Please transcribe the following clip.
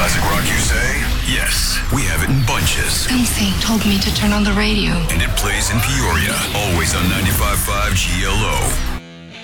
Classic rock, you say? Yes, we have it in bunches. Something told me to turn on the radio. And it plays in Peoria, always on 95.5 GLO.